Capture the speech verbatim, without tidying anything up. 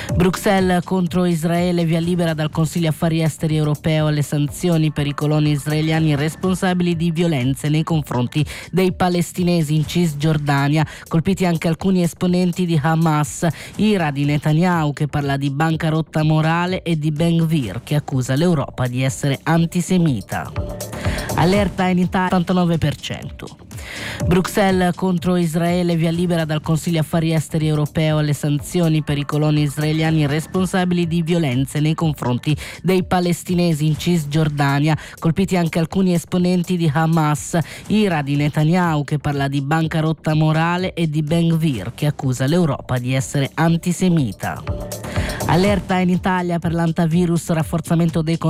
Bruxelles contro Israele, via libera dal Consiglio Affari Esteri europeo alle sanzioni per i coloni israeliani responsabili di violenze nei confronti dei palestinesi in Cisgiordania, colpiti anche alcuni esponenti di Hamas, ira di Netanyahu che parla di bancarotta morale e di Ben Gvir che accusa l'Europa di essere antisemita. Allerta in Italia ottantanove per cento. Bruxelles contro Israele, via libera dal Consiglio Affari Esteri europeo alle sanzioni per i coloni israeliani responsabili di violenze nei confronti dei palestinesi in Cisgiordania, colpiti anche alcuni esponenti di Hamas, ira di Netanyahu che parla di bancarotta morale e di Ben Gvir che accusa l'Europa di essere antisemita. Allerta in Italia per l'antivirus, rafforzamento dei